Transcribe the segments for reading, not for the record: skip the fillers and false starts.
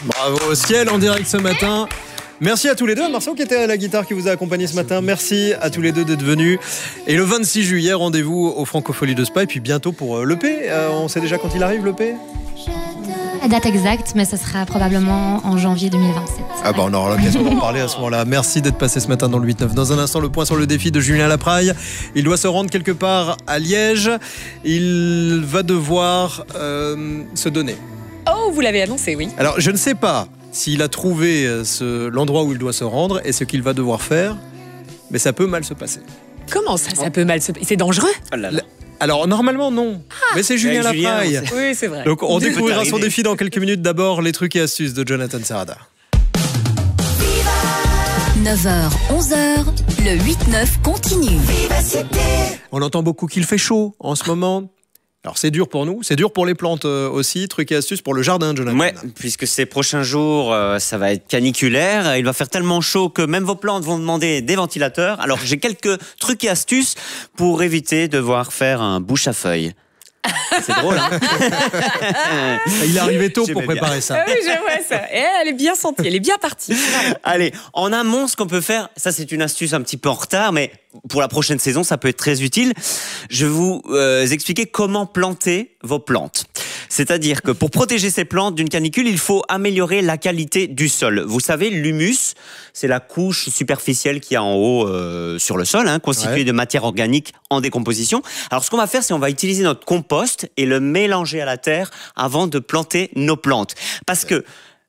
Bravo, Ciel en direct ce matin. Merci à tous les deux, à Marceau qui était à la guitare, qui vous a accompagné ce matin. Merci à tous les deux d'être venus. Et le 26 juillet, rendez-vous au Francophonie de Spa. Et puis bientôt pour l'EP. On sait déjà quand il arrive, l'EP ? La date exacte, mais ce sera probablement en janvier 2027. Ah bah on aura l'occasion d'en parler à ce moment-là. Merci d'être passé ce matin dans le 8-9. Dans un instant, le point sur le défi de Julien Lapraille. Il doit se rendre quelque part à Liège. Il va devoir se donner. Oh, vous l'avez annoncé, oui. Alors, je ne sais pas s'il a trouvé l'endroit où il doit se rendre et ce qu'il va devoir faire, mais ça peut mal se passer. Comment ça peut mal se passer? C'est dangereux? Oh là là. Alors, normalement, non. Mais c'est Julien Lapraille. Oui, c'est vrai. Donc, on découvrira son défi dans quelques minutes. D'abord, les trucs et astuces de Jonathan Serrada. 9h, 11h, le 8-9 continue. On entend beaucoup qu'il fait chaud en ce moment. Alors c'est dur pour nous, c'est dur pour les plantes aussi. Trucs et astuces pour le jardin, Jonathan. Ouais, puisque ces prochains jours, ça va être caniculaire. Il va faire tellement chaud que même vos plantes vont demander des ventilateurs. Alors j'ai quelques trucs et astuces pour éviter de devoir faire un bouche à feuille. C'est drôle, hein? Il est arrivé tôt pour préparer ça. Oui, je vois ça. Et elle est bien sentie, elle est bien partie. Allez, en amont, ce qu'on peut faire, ça c'est une astuce un petit peu en retard, mais pour la prochaine saison, ça peut être très utile. Je vais vous expliquer comment planter vos plantes. C'est-à-dire que pour protéger ces plantes d'une canicule, il faut améliorer la qualité du sol. Vous savez, l'humus, c'est la couche superficielle qu'il y a en haut sur le sol, constituée de matière organique en décomposition. Alors ce qu'on va faire, c'est qu'on va utiliser notre compost et le mélanger à la terre avant de planter nos plantes. Parce que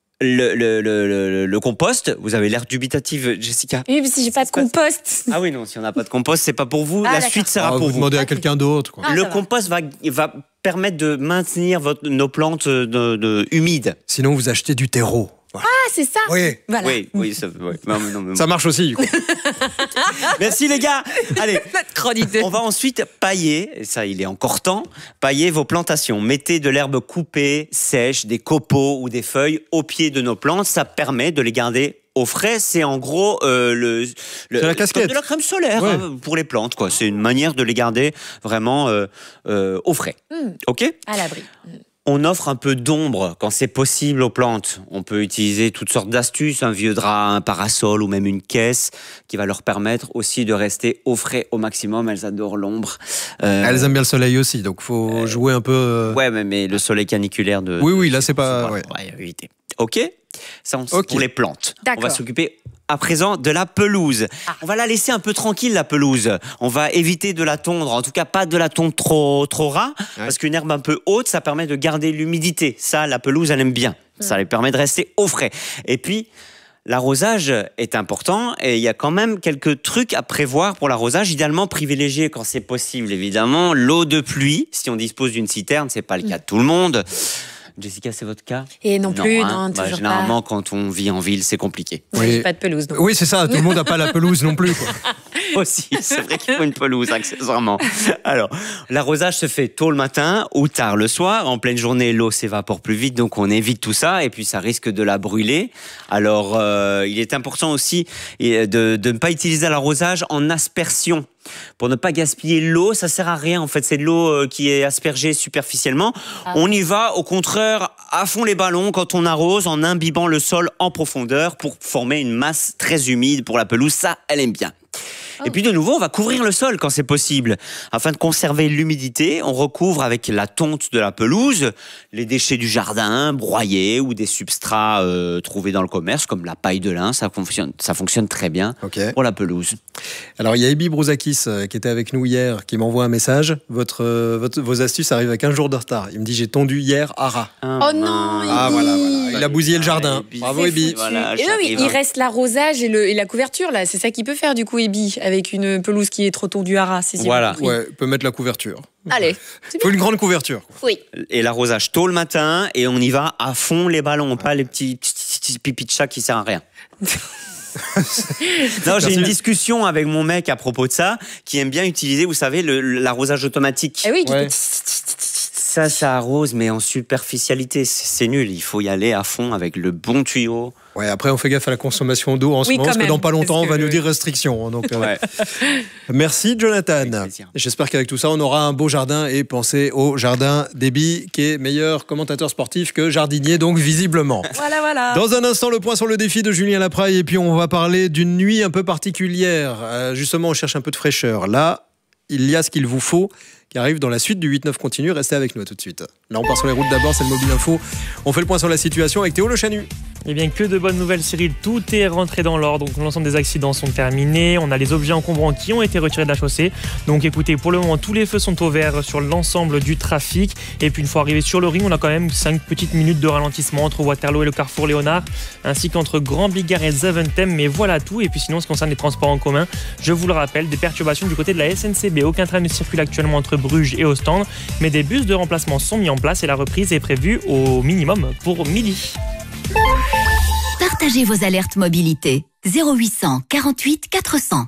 le compost, vous avez l'air dubitative, Jessica. Oui, mais si j'ai pas de compost. Ah oui, non, si on n'a pas de compost, c'est pas pour vous. La suite sera pour vous. Demandez à quelqu'un d'autre. Le compost va permettre de maintenir nos plantes humides. Sinon, vous achetez du terreau. Ah, c'est ça. Oui. Voilà. Oui, ça, ouais. Non. Ça marche aussi. Merci les gars. Allez, notre chronique. On va ensuite pailler, et ça il est encore temps, pailler vos plantations. Mettez de l'herbe coupée, sèche, des copeaux ou des feuilles au pied de nos plantes. Ça permet de les garder au frais. C'est en gros c'est la casquette. de la crème solaire pour les plantes, quoi. C'est une manière de les garder vraiment au frais. Ok ? À l'abri. On offre un peu d'ombre quand c'est possible aux plantes. On peut utiliser toutes sortes d'astuces, un vieux drap, un parasol ou même une caisse qui va leur permettre aussi de rester au frais au maximum. Elles adorent l'ombre. Elles aiment bien le soleil aussi, donc faut jouer un peu... Ouais, mais le soleil caniculaire de... Oui, là c'est pas... On va éviter. Ok ? Ça, pour les plantes. D'accord. On va s'occuper à présent de la pelouse. On va la laisser un peu tranquille, la pelouse. On va éviter de la tondre, en tout cas pas de la tondre trop ras, parce qu'une herbe un peu haute, ça permet de garder l'humidité. Ça, la pelouse, elle aime bien. Ça lui permet de rester au frais. Et puis, l'arrosage est important et il y a quand même quelques trucs à prévoir pour l'arrosage. Idéalement, privilégier quand c'est possible, évidemment, l'eau de pluie. Si on dispose d'une citerne, c'est pas le cas de tout le monde. Jessica, c'est votre cas? Et non plus, toujours généralement, pas. quand on vit en ville, c'est compliqué. Oui. Pas de pelouse. Donc. Oui, c'est ça. Tout le monde n'a pas la pelouse non plus, quoi. Aussi, c'est vrai qu'il faut une pelouse, accessoirement. Alors, l'arrosage se fait tôt le matin ou tard le soir. En pleine journée, l'eau s'évapore plus vite, donc on évite tout ça, et puis ça risque de la brûler. Alors, il est important aussi de ne pas utiliser l'arrosage en aspersion. Pour ne pas gaspiller l'eau, ça sert à rien. En fait, c'est de l'eau qui est aspergée superficiellement. On y va, au contraire, à fond les ballons quand on arrose, en imbibant le sol en profondeur pour former une masse très humide pour la pelouse. Ça, elle aime bien. Et puis de nouveau, on va couvrir le sol quand c'est possible. Afin de conserver l'humidité, on recouvre avec la tonte de la pelouse les déchets du jardin, broyés ou des substrats trouvés dans le commerce, comme la paille de lin. Ça fonctionne très bien pour la pelouse. Alors, il y a Ebi Brouzakis qui était avec nous hier, qui m'envoie un message. Vos astuces arrivent à 15 jours de retard. Il me dit, j'ai tondu hier à ras. Oh non, voilà. Il a bousillé le jardin. Bravo, Ebi. Voilà, et non, il reste l'arrosage et la couverture, là. C'est ça qu'il peut faire, du coup, Ebi, avec une pelouse qui est trop tondue à ras. Voilà. Ouais, peut mettre la couverture. Allez. Faut une grande couverture. Oui. Et l'arrosage tôt le matin, et on y va à fond les ballons, pas les petits pipis de chat qui servent à rien. Non, j'ai une discussion avec mon mec à propos de ça, qui aime bien utiliser, vous savez, l'arrosage automatique. Eh oui, Ça arrose, mais en superficialité. C'est nul. Il faut y aller à fond avec le bon tuyau. Ouais, après, on fait gaffe à la consommation d'eau en ce moment, parce que dans pas longtemps, on va nous dire restriction. Donc, merci, Jonathan. J'espère qu'avec tout ça, on aura un beau jardin et pensez au jardin d'Eby, qui est meilleur commentateur sportif que jardinier, donc visiblement. Voilà. Dans un instant, le point sur le défi de Julien Lapraille, et puis on va parler d'une nuit un peu particulière. Justement, on cherche un peu de fraîcheur. Là, il y a ce qu'il vous faut qui arrive dans la suite du 8-9 continu. Restez avec nous tout de suite. Là, on part sur les routes d'abord, c'est le Mobile Info. On fait le point sur la situation avec Théo Le Chanu. Eh bien, que de bonnes nouvelles, Cyril. Tout est rentré dans l'ordre. Donc, l'ensemble des accidents sont terminés. On a les objets encombrants qui ont été retirés de la chaussée. Donc, écoutez, pour le moment, tous les feux sont au vert sur l'ensemble du trafic. Et puis, une fois arrivé sur le ring, on a quand même 5 petites minutes de ralentissement entre Waterloo et le carrefour Léonard, ainsi qu'entre Grand Bigard et Zaventem. Mais voilà tout. Et puis, sinon, ce qui concerne les transports en commun, je vous le rappelle, des perturbations du côté de la SNCB. Aucun train ne circule actuellement entre Bruges et Ostende. Mais des bus de remplacement sont mis en place et la reprise est prévue au minimum pour midi. Partagez vos alertes mobilité. 0800 48 400.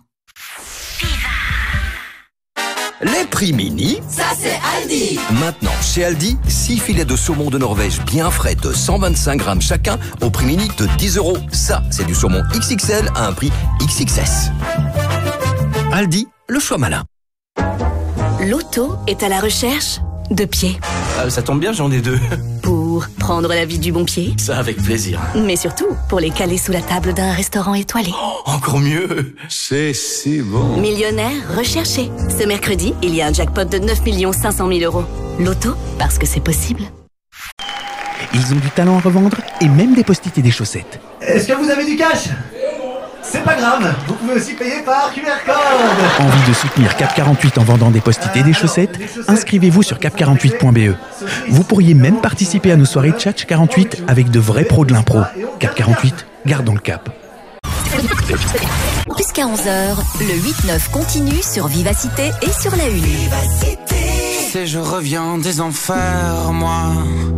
Les prix mini, Ça, c'est Aldi. maintenant chez Aldi, 6 filets de saumon de Norvège bien frais de 125 grammes chacun au prix mini de 10 €. Ça, c'est du saumon XXL à un prix XXS. Aldi, le choix malin. L'auto est à la recherche de pieds. Ça tombe bien, j'en ai 2. Pour prendre la vie du bon pied, Ça, avec plaisir. mais surtout pour les caler sous la table d'un restaurant étoilé. Encore mieux. C'est si bon. Millionnaire recherché. Ce mercredi, il y a un jackpot de 9 500 000 €. L'auto, parce que c'est possible. Ils ont du talent à revendre et même des post-it et des chaussettes. Est-ce que vous avez du cash? C'est pas grave, vous pouvez aussi payer par QR code. Envie de soutenir Cap 48 en vendant des post-it et des chaussettes? Inscrivez-vous sur cap48.be. Vous pourriez même participer à nos soirées Tchatch 48 avec de vrais pros de l'impro. Cap 48, gardons le cap. Jusqu'à 11h, le 8-9 continue sur Vivacité et sur la Une. Je reviens des enfers, moi.